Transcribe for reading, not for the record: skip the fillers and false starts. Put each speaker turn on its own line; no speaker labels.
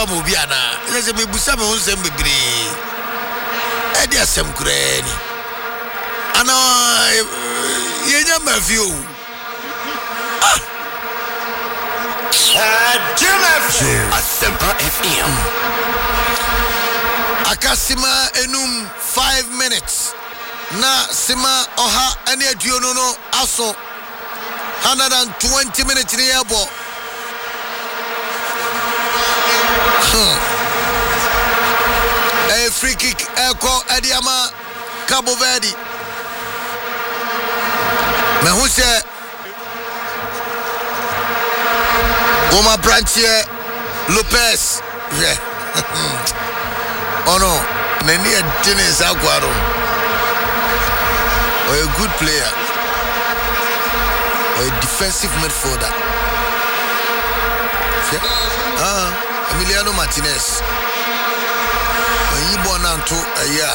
Obi ana. Let's be busa me unsem bebre. Edi asem kure ni. Ana yenya mafio.
Asempa FM.
Akasima enum 5 minutes. Na sima oha ene aduono no aso 120 minutes ni ebo. A free kick echo Ediama Cabo Verde. Me who say Oma Branchier Lopez. Yeah. Oh no, Neni and Dennis Aguaro. Or a good player. Or a defensive midfielder. Emiliano Martinez. When you born out to a year.